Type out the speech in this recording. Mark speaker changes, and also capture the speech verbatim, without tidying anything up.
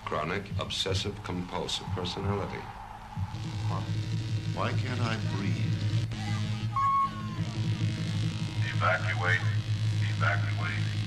Speaker 1: Chronic obsessive compulsive personality.
Speaker 2: Why, why can't I breathe?
Speaker 3: Evacuate. Evacuate.